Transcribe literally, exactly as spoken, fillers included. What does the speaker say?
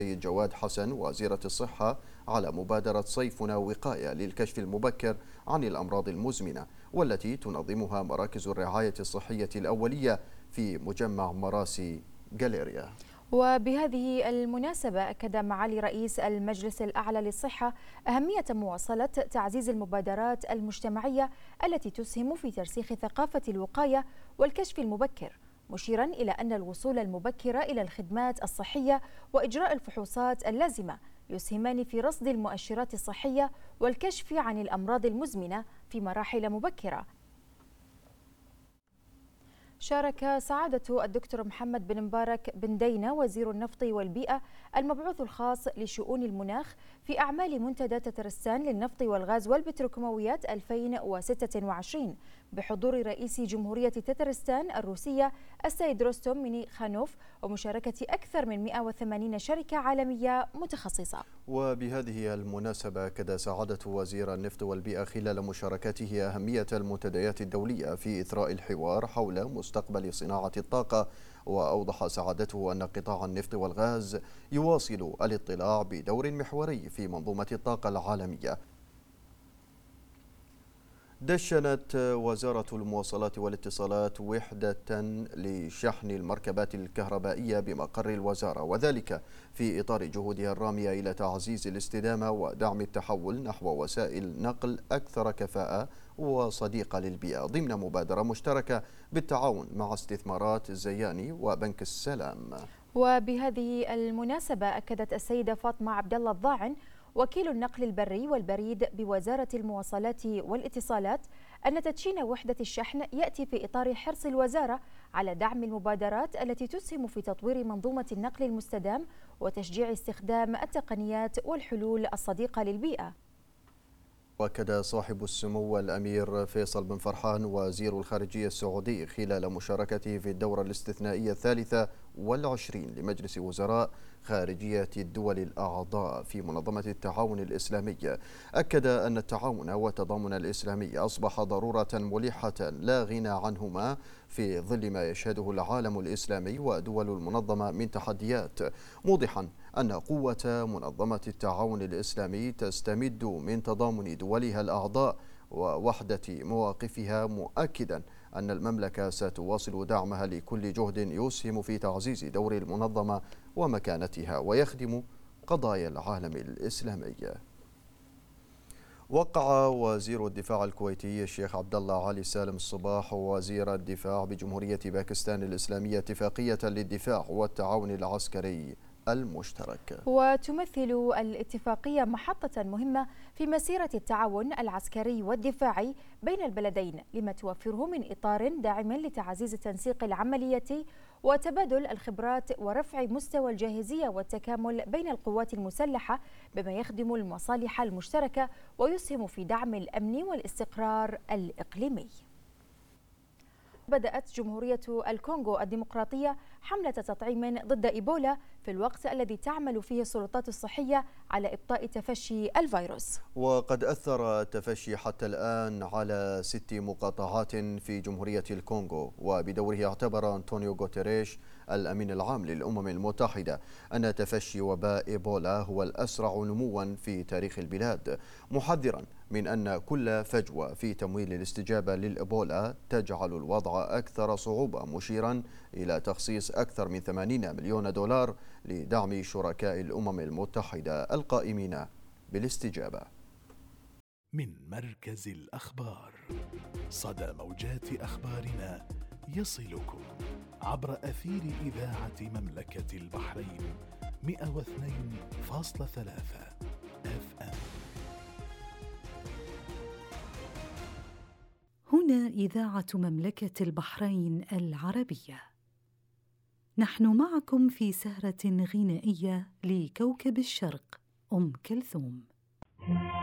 جواد حسن وزيرة الصحة على مبادرة صيفنا وقاية للكشف المبكر عن الأمراض المزمنة، والتي تنظمها مراكز الرعاية الصحية الأولية في مجمع مراسي جاليريا. وبهذه المناسبة أكد معالي رئيس المجلس الأعلى للصحة أهمية مواصلة تعزيز المبادرات المجتمعية التي تسهم في ترسيخ ثقافة الوقاية والكشف المبكر، مشيرا إلى أن الوصول المبكر إلى الخدمات الصحية وإجراء الفحوصات اللازمة يسهمان في رصد المؤشرات الصحية والكشف عن الأمراض المزمنة في مراحل مبكرة. شارك سعادة الدكتور محمد بن مبارك بن دينة وزير النفط والبيئة المبعوث الخاص لشؤون المناخ في أعمال منتدى تترستان للنفط والغاز والبتروكيماويات ألفين وستة وعشرين بحضور رئيس جمهورية تترستان الروسية السيد روستوم مينيخانوف ومشاركة أكثر من مئة وثمانين شركة عالمية متخصصة. وبهذه المناسبة أكد سعادة وزير النفط والبيئة خلال مشاركته أهمية المنتديات الدولية في إثراء الحوار حول مستقبل صناعة الطاقة، وأوضح سعادته أن قطاع النفط والغاز يواصل الاطلاع بدور محوري في منظومة الطاقة العالمية. دشنت وزارة المواصلات والاتصالات وحدة لشحن المركبات الكهربائية بمقر الوزارة، وذلك في إطار جهودها الرامية إلى تعزيز الاستدامة ودعم التحول نحو وسائل نقل أكثر كفاءة وصديقة للبيئة ضمن مبادرة مشتركة بالتعاون مع استثمارات الزياني وبنك السلام. وبهذه المناسبة أكدت السيدة فاطمة عبد الله الضاعن وكيل النقل البري والبريد بوزارة المواصلات والاتصالات أن تدشين وحدة الشحن يأتي في إطار حرص الوزارة على دعم المبادرات التي تسهم في تطوير منظومة النقل المستدام وتشجيع استخدام التقنيات والحلول الصديقة للبيئة. وأكد صاحب السمو الأمير فيصل بن فرحان وزير الخارجية السعودي خلال مشاركته في الدورة الاستثنائية الثالثة والعشرين لمجلس وزراء خارجية الدول الأعضاء في منظمة التعاون الإسلامي، أكد أن التعاون والتضامن الإسلامي أصبح ضرورة ملحة لا غنى عنهما في ظل ما يشهده العالم الإسلامي ودول المنظمة من تحديات، موضحا أن قوة منظمة التعاون الإسلامي تستمد من تضامن دولها الأعضاء ووحدة مواقفها، مؤكدا أن المملكة ستواصل دعمها لكل جهد يسهم في تعزيز دور المنظمة ومكانتها ويخدم قضايا العالم الإسلامي. وقع وزير الدفاع الكويتي الشيخ عبد الله علي سالم الصباح ووزير الدفاع بجمهورية باكستان الإسلامية اتفاقية للدفاع والتعاون العسكري المشترك. وتمثل الاتفاقية محطة مهمة في مسيرة التعاون العسكري والدفاعي بين البلدين، لما توفره من إطار داعم لتعزيز التنسيق العملياتي وتبادل الخبرات ورفع مستوى الجاهزية والتكامل بين القوات المسلحة، بما يخدم المصالح المشتركة ويسهم في دعم الأمن والاستقرار الإقليمي. بدأت جمهورية الكونغو الديمقراطية حملة تطعيم ضد إيبولا في الوقت الذي تعمل فيه السلطات الصحية على إبطاء تفشي الفيروس. وقد أثر التفشي حتى الآن على ست مقاطعات في جمهورية الكونغو، وبدوره اعتبر أنطونيو غوتيريش الأمين العام للأمم المتحدة أن تفشي وباء إيبولا هو الأسرع نموا في تاريخ البلاد، محذرا من أن كل فجوة في تمويل الاستجابة للإيبولا تجعل الوضع أكثر صعوبة، مشيرا إلى تخصيص أكثر من ثمانين مليون دولار لدعم شركاء الأمم المتحدة القائمين بالاستجابة. من مركز الأخبار، صدى موجات أخبارنا يصلكم عبر أثير إذاعة مملكة البحرين مئة واثنين فاصلة ثلاثة اف ام. هنا إذاعة مملكة البحرين العربية، نحن معكم في سهرة غنائية لكوكب الشرق أم كلثوم.